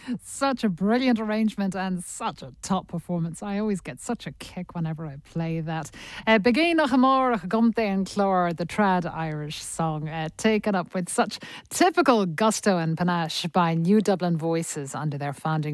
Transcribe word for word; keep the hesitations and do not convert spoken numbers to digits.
Such a brilliant arrangement and such a top performance. I always get such a kick whenever I play that. Uh, Begin nach amor gumte and chlor, the trad Irish song, uh, taken up with such typical gusto and panache by New Dublin Voices under their founding